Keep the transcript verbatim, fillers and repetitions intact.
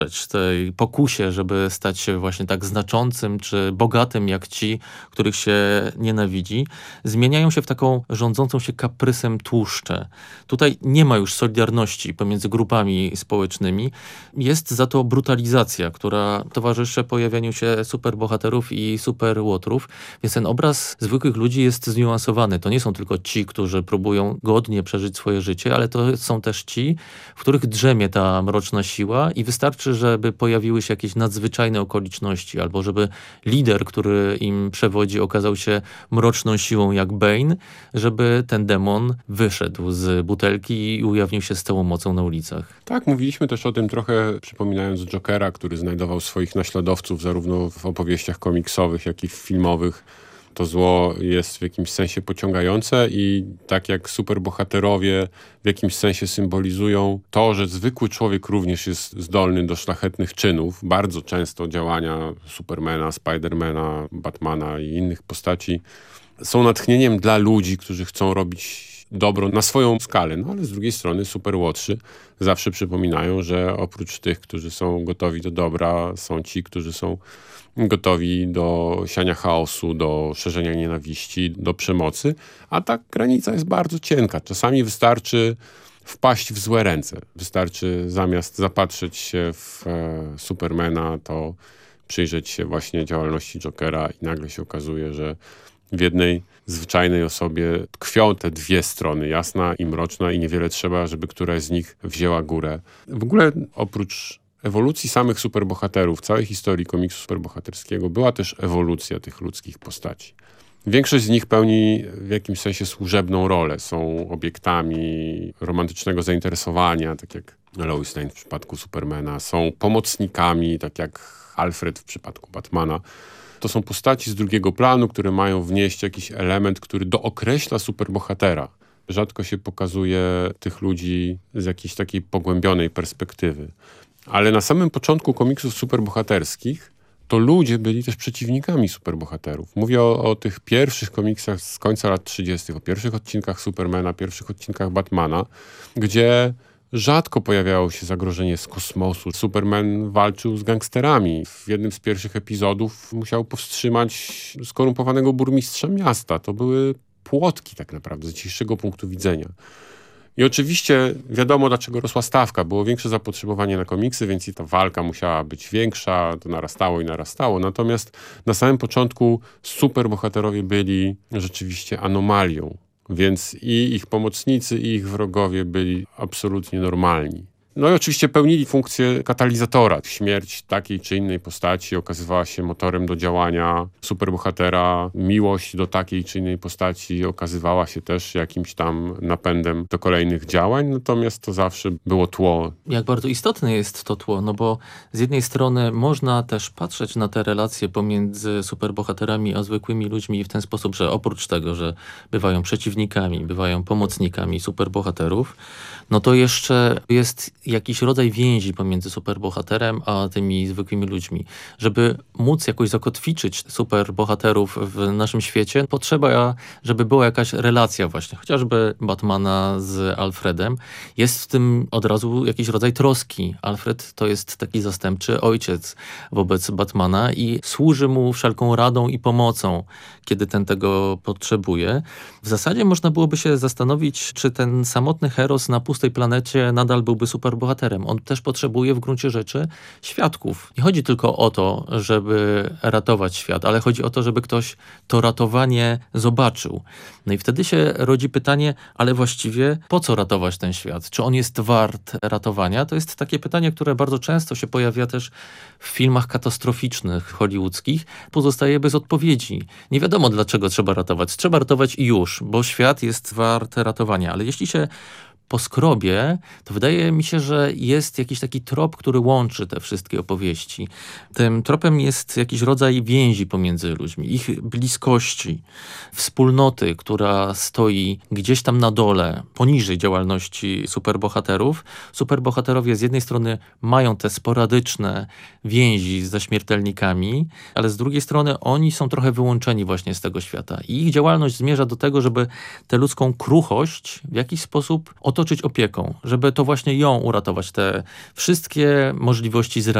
tej pokusie, żeby stać się właśnie tak znaczącym czy bogatym jak ci, których się nienawidzi, zmieniają się w taką rządzącą się kaprysem tłuszczę. Tutaj nie ma już solidarności pomiędzy grupami społecznymi. Jest za to brutalizacja, która towarzyszy pojawianiu się superbohaterów i superłotrów, więc ten obraz zwykłych ludzi jest zniuansowany. To nie są tylko ci, którzy próbują godnie przeżyć swoje życie, ale to są też ci, w których drzemie ta mroczna siła i wystarczy, żeby pojawiły się jakieś nadzwyczajne okoliczności, albo żeby lider, który im przewodzi, okazał się mroczną siłą jak Bane, żeby ten demon wyszedł z butelki i ujawnił się z całą mocą na ulicach. Tak, mówiliśmy też o tym trochę, przypominając Jokera, który znajdował swoich naśladowców zarówno w opowieściach komiksowych, jak i w filmowych. To zło jest w jakimś sensie pociągające i tak jak superbohaterowie w jakimś sensie symbolizują to, że zwykły człowiek również jest zdolny do szlachetnych czynów. Bardzo często działania Supermana, Spidermana, Batmana i innych postaci są natchnieniem dla ludzi, którzy chcą robić dobro na swoją skalę. No ale z drugiej strony superłotrzy zawsze przypominają, że oprócz tych, którzy są gotowi do dobra, są ci, którzy są gotowi do siania chaosu, do szerzenia nienawiści, do przemocy, a ta granica jest bardzo cienka. Czasami wystarczy wpaść w złe ręce. Wystarczy zamiast zapatrzeć się w e, Supermana, to przyjrzeć się właśnie działalności Jokera i nagle się okazuje, że w jednej zwyczajnej osobie tkwią te dwie strony, jasna i mroczna, i niewiele trzeba, żeby któraś z nich wzięła górę. W ogóle oprócz ewolucji samych superbohaterów, w całej historii komiksu superbohaterskiego była też ewolucja tych ludzkich postaci. Większość z nich pełni w jakimś sensie służebną rolę. Są obiektami romantycznego zainteresowania, tak jak Lois Lane w przypadku Supermana. Są pomocnikami, tak jak Alfred w przypadku Batmana. To są postaci z drugiego planu, które mają wnieść jakiś element, który dookreśla superbohatera. Rzadko się pokazuje tych ludzi z jakiejś takiej pogłębionej perspektywy. Ale na samym początku komiksów superbohaterskich to ludzie byli też przeciwnikami superbohaterów. Mówię o, o tych pierwszych komiksach z końca lat trzydziestych, o pierwszych odcinkach Supermana, pierwszych odcinkach Batmana, gdzie rzadko pojawiało się zagrożenie z kosmosu. Superman walczył z gangsterami. W jednym z pierwszych epizodów musiał powstrzymać skorumpowanego burmistrza miasta. To były płotki tak naprawdę z dzisiejszego punktu widzenia. I oczywiście wiadomo, dlaczego rosła stawka. Było większe zapotrzebowanie na komiksy, więc i ta walka musiała być większa. To narastało i narastało. Natomiast na samym początku superbohaterowie byli rzeczywiście anomalią. Więc i ich pomocnicy, i ich wrogowie byli absolutnie normalni. No i oczywiście pełnili funkcję katalizatora. Śmierć takiej czy innej postaci okazywała się motorem do działania superbohatera. Miłość do takiej czy innej postaci okazywała się też jakimś tam napędem do kolejnych działań. Natomiast to zawsze było tło. Jak bardzo istotne jest to tło, no bo z jednej strony można też patrzeć na te relacje pomiędzy superbohaterami a zwykłymi ludźmi w ten sposób, że oprócz tego, że bywają przeciwnikami, bywają pomocnikami superbohaterów, no to jeszcze jest jakiś rodzaj więzi pomiędzy superbohaterem a tymi zwykłymi ludźmi. Żeby móc jakoś zakotwiczyć superbohaterów w naszym świecie, potrzeba, żeby była jakaś relacja właśnie, chociażby Batmana z Alfredem. Jest w tym od razu jakiś rodzaj troski. Alfred to jest taki zastępczy ojciec wobec Batmana i służy mu wszelką radą i pomocą, kiedy ten tego potrzebuje. W zasadzie można byłoby się zastanowić, czy ten samotny Heros na pustej planecie nadal byłby superbohaterem. On też potrzebuje w gruncie rzeczy świadków. Nie chodzi tylko o to, żeby ratować świat, ale chodzi o to, żeby ktoś to ratowanie zobaczył. No i wtedy się rodzi pytanie, ale właściwie po co ratować ten świat? Czy on jest wart ratowania? To jest takie pytanie, które bardzo często się pojawia też w filmach katastroficznych hollywoodzkich. Pozostaje bez odpowiedzi. Nie wiadomo, dlaczego trzeba ratować. Trzeba ratować i już, bo świat jest wart ratowania. Ale jeśli się poskrobie, to wydaje mi się, że jest jakiś taki trop, który łączy te wszystkie opowieści. Tym tropem jest jakiś rodzaj więzi pomiędzy ludźmi, ich bliskości, wspólnoty, która stoi gdzieś tam na dole, poniżej działalności superbohaterów. Superbohaterowie z jednej strony mają te sporadyczne więzi ze śmiertelnikami, ale z drugiej strony oni są trochę wyłączeni właśnie z tego świata. I ich działalność zmierza do tego, żeby tę ludzką kruchość w jakiś sposób otoczyć otoczyć opieką, żeby to właśnie ją uratować, te wszystkie możliwości zrealizować.